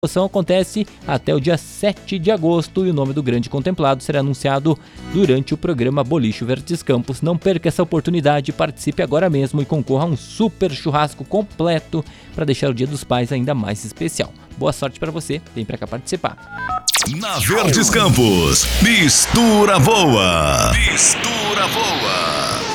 A promoção acontece até o dia 7 de agosto e o nome do grande contemplado será anunciado durante o programa Boliche Verdes Campos. Não perca essa oportunidade, participe agora mesmo e concorra a um super churrasco completo para deixar o Dia dos Pais ainda mais especial. Boa sorte para você, vem para cá participar. Na Verdes Campos, Mistura Boa. Mistura Boa.